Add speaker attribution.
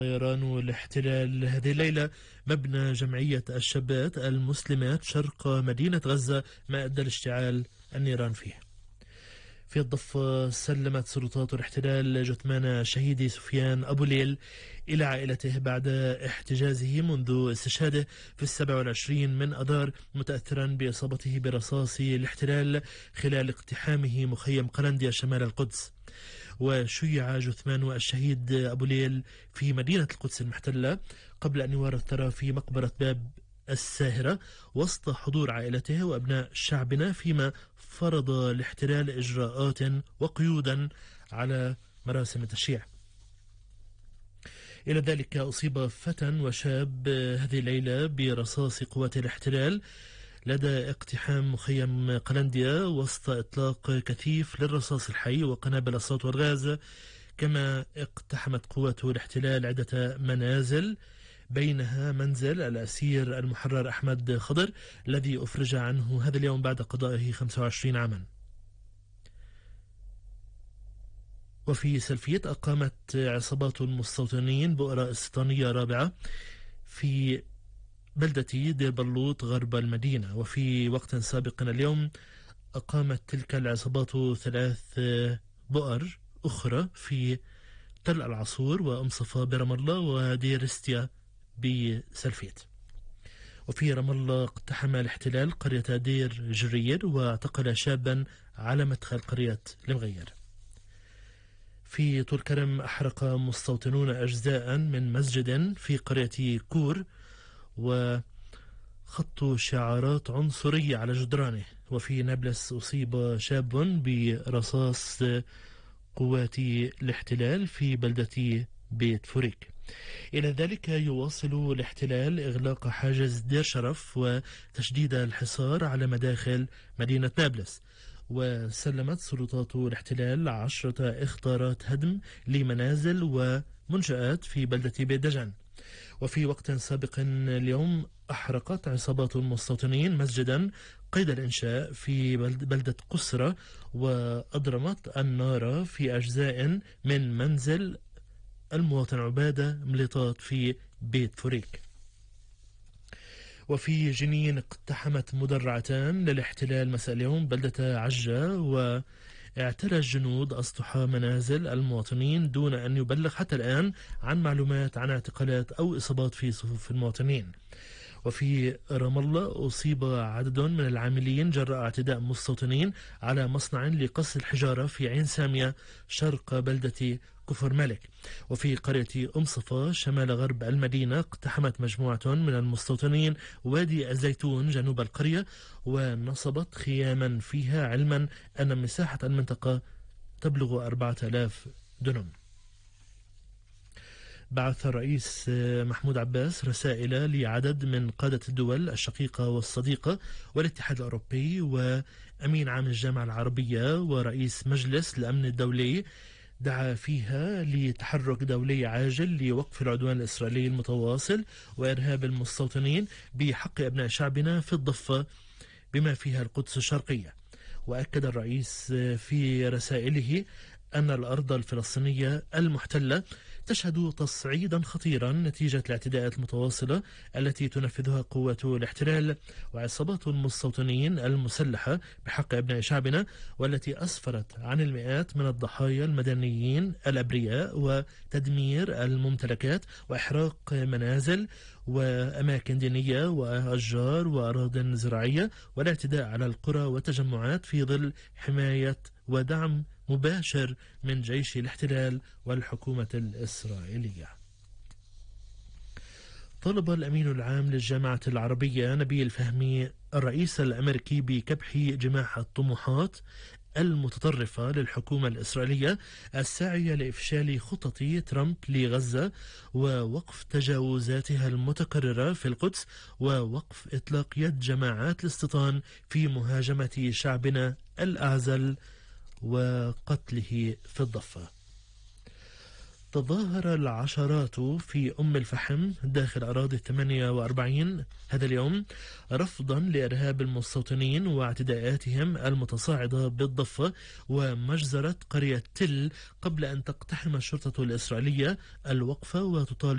Speaker 1: طيران الاحتلال هذه الليلة مبنى جمعية الشابات المسلمات شرق مدينة غزة ما أدى لاشتعال النيران فيه. في الضفة سلمت سلطات الاحتلال جثمان شهيد سفيان أبو ليل إلى عائلته بعد احتجازه منذ استشهاده في 27 من أذار متأثرا بإصابته برصاص الاحتلال خلال اقتحامه مخيم قلنديا شمال القدس. وشيع جثمان الشهيد أبو ليل في مدينة القدس المحتلة قبل أن يوارى الثرى في مقبرة باب الساهرة وسط حضور عائلته وأبناء شعبنا، فيما فرض الاحتلال إجراءات وقيودا على مراسم التشييع. إلى ذلك أصيب فتى وشاب هذه الليلة برصاص قوات الاحتلال لدى اقتحام مخيم قلنديا وسط إطلاق كثيف للرصاص الحي وقنابل الصوت والغاز. كما اقتحمت قوات الاحتلال عدة منازل، بينها منزل الأسير المحرر أحمد خضر الذي أفرج عنه هذا اليوم بعد قضائه 25 عاما. وفي سلفية أقامت عصابات المستوطنين بؤرة استيطانية رابعة في بلدة دير بلوط غرب المدينة. وفي وقت سابق اليوم أقامت تلك العصابات 3 بؤر أخرى في تل العصور وأمصفة برام الله ودير استيا بسلفيت. وفي رام الله اقتحم الاحتلال قرية دير جرير واعتقل شابا على مدخل قرية المغير. في طول كرم أحرق مستوطنون أجزاء من مسجد في قرية كور وخطوا شعارات عنصرية على جدرانه. وفي نابلس أصيب شاب برصاص قوات الاحتلال في بلدة بيت فوريك. إلى ذلك يواصل الاحتلال إغلاق حاجز دير شرف وتشديد الحصار على مداخل مدينة نابلس. وسلمت سلطات الاحتلال 10 إخطارات هدم لمنازل ومنشآت في بلدة بيت دجن. وفي وقت سابق اليوم أحرقت عصابات المستوطنين مسجدا قيد الإنشاء في بلدة قسرة وأضرمت النار في أجزاء من منزل المواطن عبادة مليطات في بيت فوريك. وفي جنين اقتحمت مدرعتان للاحتلال مساء اليوم بلدة عجة واعترى الجنود أسطح منازل المواطنين دون أن يبلغ حتى الآن عن معلومات عن اعتقالات أو إصابات في صفوف المواطنين. وفي رام الله أصيب عدد من العاملين جراء اعتداء مستوطنين على مصنع لقص الحجارة في عين سامية شرق بلدة كفر ملك. وفي قرية أمصفة شمال غرب المدينة اقتحمت مجموعة من المستوطنين وادي الزيتون جنوب القرية ونصبت خياما فيها، علما أن مساحة المنطقة تبلغ 4000 دنم. بعث الرئيس محمود عباس رسائل لعدد من قادة الدول الشقيقة والصديقة والاتحاد الأوروبي وأمين عام الجامعة العربية ورئيس مجلس الأمن الدولي، دعا فيها لتحرك دولي عاجل لوقف العدوان الإسرائيلي المتواصل وإرهاب المستوطنين بحق أبناء شعبنا في الضفة بما فيها القدس الشرقية. وأكد الرئيس في رسائله أن الأرض الفلسطينية المحتلة تشهد تصعيدا خطيرا نتيجة الاعتداءات المتواصلة التي تنفذها قوات الاحتلال وعصابات المستوطنين المسلحة بحق أبناء شعبنا، والتي أسفرت عن المئات من الضحايا المدنيين الأبرياء وتدمير الممتلكات وإحراق منازل وأماكن دينية وأشجار وأراضٍ زراعية والاعتداء على القرى والتجمعات في ظل حماية ودعم مباشر من جيش الاحتلال والحكومة الإسرائيلية. طلب الأمين العام للجامعة العربية نبيل فهمي الرئيس الأمريكي بكبح جماح الطموحات المتطرفة للحكومة الإسرائيلية الساعية لإفشال خطط ترامب لغزة ووقف تجاوزاتها المتكررة في القدس ووقف إطلاق يد جماعات الاستيطان في مهاجمة شعبنا الأعزل وقتله في الضفة. تظاهر العشرات في أم الفحم داخل أراضي 48 هذا اليوم رفضا لإرهاب المستوطنين واعتداءاتهم المتصاعدة بالضفة ومجزرة قرية تل قبل أن تقتحم الشرطة الإسرائيلية الوقفة وتطالب